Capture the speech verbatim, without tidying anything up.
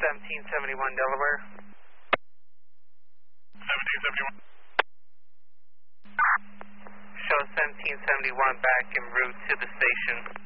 seventeen seventy-one Delaware. seventeen seventy-one. Show seventeen seventy-one back en route to the station.